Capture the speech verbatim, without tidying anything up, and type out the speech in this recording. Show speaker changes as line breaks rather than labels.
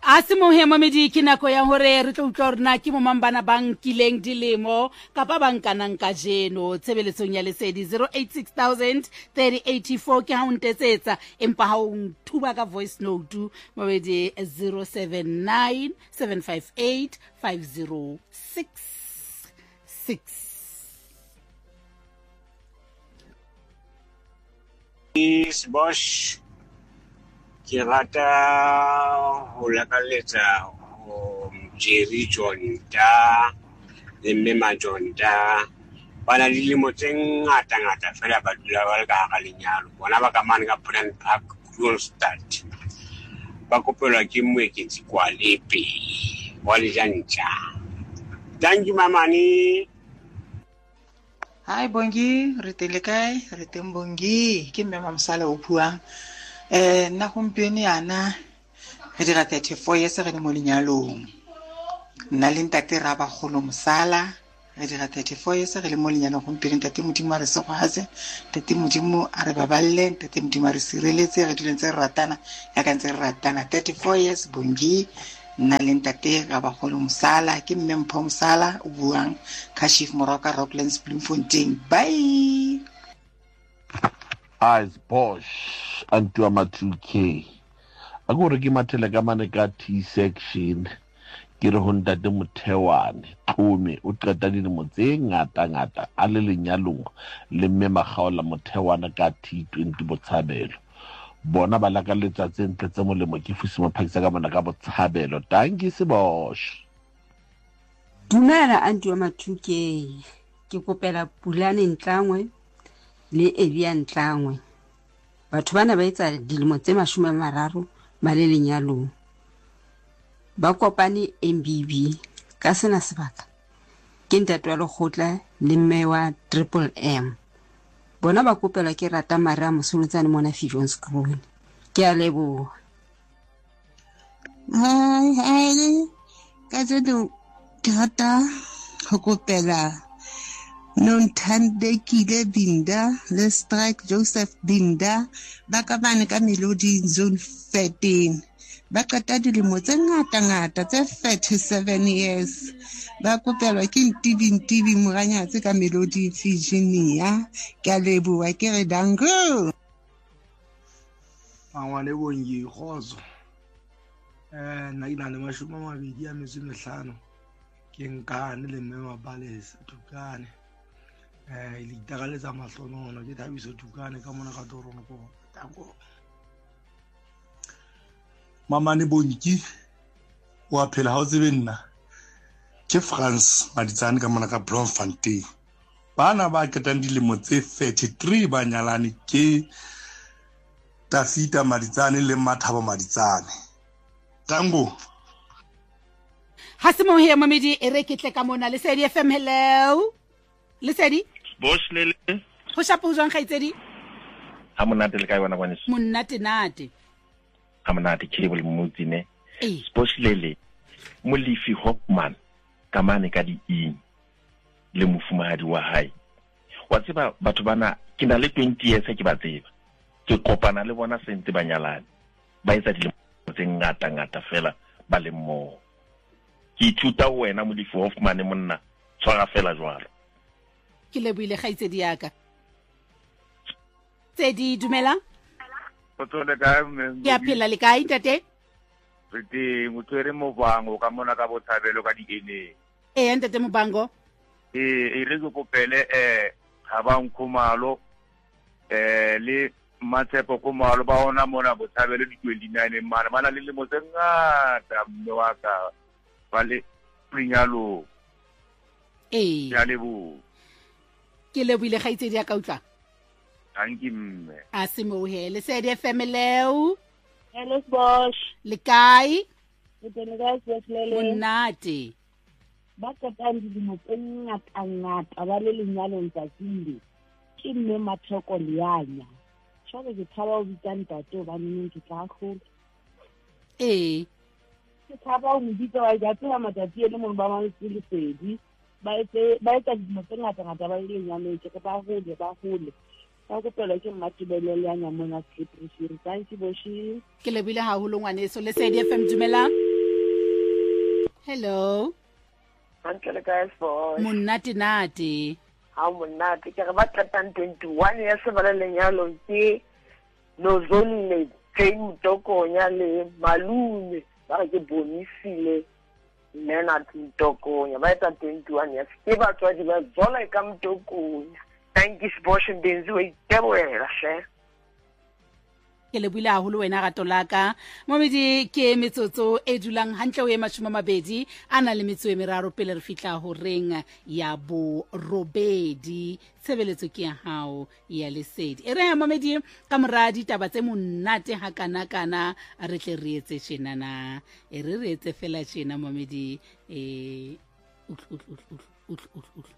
A se mo hema medi ke nako ya hore re tlo utlwa rena ke mo mambana bankileng dilemo kapa bankanang ka jeno tshebeletsong ya lesedi zero eight six thousand thirty eighty-four ke ha o ntetsetsa empa ha o nthuba ka voice note mabedi zero seven nine seven five eight five zero six six.
Is Bosch ke rata ho lakaletsa ho Jerry Jonta le Mema Jonta bana dilemo tse ngata ngata fela ba dula ba le ka ga lenyalo bona ba ka mane ka Brand Park Kroonstad ba kopelwa ke moeketsi kwa lepe wa le jantja. Thank you mamani.
Hi Bongi, re tele kae? Re teng Bongi, ke mme Mamsala o buang. Eh nna gompieno yana re dira thirty-four years re le mo lenyalong. Nna le ntate ra ba golo Msala re dira thirty-four years re le mo lenyalong gompieno ntate modimo a re se go hase, ntate modimo a re baballe, ntate modimo a re sireletse re dile ntse re ratana ya ka ntse re ratana thirty-four years Bongi. Nna le ntate ra ba golo Msala ke mme Mpho Msala o buang ka Chief Moroka Rocklands Bloemfontein. Bye.
Eyes Bosch Antua two K agore ke mathele ka mane ka T section ke re ho ntate Mothewane Tome o qeta dilemo tse ngata ngata a le lenyalong le mme Magaola Mothewane ka T twenty Botshabelo bona ba lakaletsa tse ntle tse molemo ke fusi mo phakisa ka mona ka Botshabelo. Thank you Bosch.
Dumela Antua two K ke kopela Pulane Ntlangwe le Elia Ntlangwe batho bana ba etsa dilemo tse mashome a mararo ba le lenyalong ba kopane M B B ka sena sebaka ke ntate wa Lekgotla le mme wa Triple M bona ba kopela ke rata mara Mosolotsane mona Fijon Scroll ke a leboha.
Hai hai ka tseno ke rata ho kopela Nonthandekile Binda le Strike Joseph Binda ba ka bane ka Melody Zone thirteen ba qeta dilemo tse ngata ngata tse thirty-seven years ba kopelwa ke Ntibi Ntibi Moranyatsi ka Melody Virginia ke a leboha ke re dango
mangwane Bongi Khozo eh nna ina le mashome a mabedi a metso e mehlano ke nkane le mme Mapalesa Tukane eh ile itagaletsa mahlonono ke Thabiso Tukane ka mona ka Torono ko tango
Mamane Bongi wa phela ha o tsebe nna ke France Maditsane ka mona ka Bloemfontein bana ba ketang dilemo tse thirty-three ba nyalane ke Tafita Maditsane le Mathabo Maditsane. Tango
ha se mo he mamedi e re ke tle ka mona le Lesedi F M. Hello Lesedi
Bosch le le
ho shapo jwang khaitsedi
ha monate le kae bona bana se
monate nate
ha monate ke le motsi ne
eh
Bosch le le Molifi Hopman ka mane ka di ing le mofumahadi wa hae wa tseba batho bana ke na le twenty years ke ba tseba ke kopana le bona sentse banyalane ba etsa dilemo tse ngata ngata fela ba le mmoho ke ithuta wena Molifi Hopman monna tshwara fela jwalo
ke leboile khaitsedi yaka tsedi dumela
o tsole ka mme
ya phela le kae ntate
re motwere mo bango ka mona ka Botshabelo ka di ene
eh ntate mo bango
eh e re go kopele eh ga ba nkhumalo eh le Matshepo ko malo ba ona mona Botshabelo di twenty-nine mana mana le lemo tse ngata mme wa ka ba le prinyalo
eh
ya lebo
ke leboile khaitsedi ya ka utla
thank you mme
a se mo he Lesedi F M. Hello
Hello Bosch
le kae
le teng ga se le
monate
ba qetang dilemo tse ngata ngata ba le lenyalong tsa tsile ke mme Mathoko Leanya jwale ke thaba o bitsa ntate ba nne ke tla kholo
eh
ke thaba o mbitsa wa ja tsela matsatsi le mo ba mang se Lesedi ba etse ba etsa dilemo tse ngata ngata ba le lenyalong ke ba hole ba hole ba go pela ke Matibele Leanya mona Slippery Thank you Boshi
ke lebile haholo ngwaneso Lesedi F M. Dumela hello
Hantle le kae Sibosho?
monate nate
Ha monate ke re ba qetang twenty-one ya se bala lenyalo ke Nozolile Jane Mtokonya le Malune ba re ke Bonisile Leonard Mtokonya ba etsa twenty-one ya ke batswadi ba zola ka Mtokonya. Thank you Sibosho Benzi we teboela hle.
ke le buile haholo wena gato laka momedi ke metsotso e dulang hantle o e mashome mabedi ana le metso e meraro pele re fitla ho reng ya bo robedi tshebeletso ke ya hao ya lesedi e re momedi ka mora ditaba tse monate ha kana kana re tle re etse tjenana e re re etse fela tjena momedi e